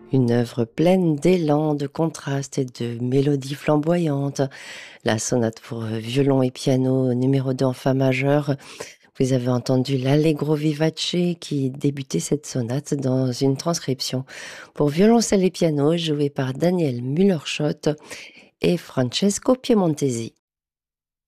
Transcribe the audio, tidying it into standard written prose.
Une œuvre pleine d'élan, de contrastes et de mélodies flamboyantes. La sonate pour violon et piano numéro 2 en fa majeur. Vous avez entendu l'Allegro vivace qui débutait cette sonate dans une transcription pour violoncelle et piano jouée par Daniel Müller-Schott et Francesco Piemontesi.